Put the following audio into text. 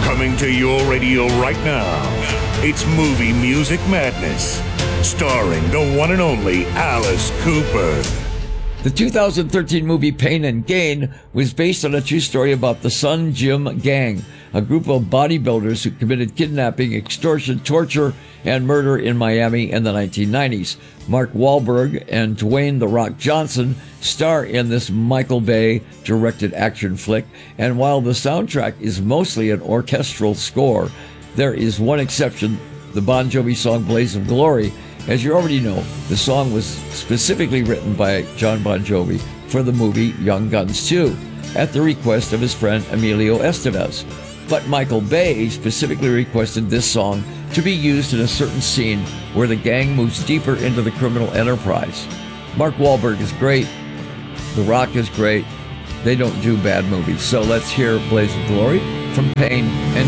Coming to your radio right now, it's Movie Music Madness, starring the one and only Alice Cooper. The 2013 movie Pain and Gain was based on a true story about the Sun Gym Gang, a group of bodybuilders who committed kidnapping, extortion, torture, and murder in Miami in the 1990s. Mark Wahlberg and Dwayne "The Rock" Johnson star in this Michael Bay directed action flick, and while the soundtrack is mostly an orchestral score, there is one exception: the Bon Jovi song Blaze of Glory. As you already know, the song was specifically written by John Bon Jovi for the movie Young Guns 2, at the request of his friend Emilio Estevez. But Michael Bay specifically requested this song to be used in a certain scene where the gang moves deeper into the criminal enterprise. Mark Wahlberg is great. The Rock is great. They don't do bad movies. So let's hear Blaze of Glory from Pain and